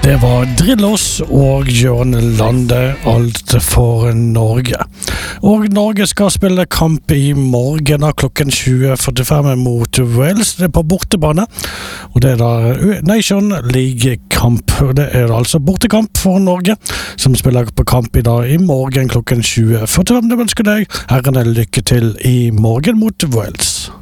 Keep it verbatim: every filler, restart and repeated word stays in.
Det var Drillos og Jørn Lande, alt for Norge. Og Norge skal spille kamp i morgen av klokken tjue førtifem mot Wales. Det er på bortebane, og det er da Nation League-kamp. Det er altså bortekamp for Norge, som spiller på kamp i dag i morgen klokken tjue førtifem. Det ønsker deg herrene lykke til i morgen mot Wales.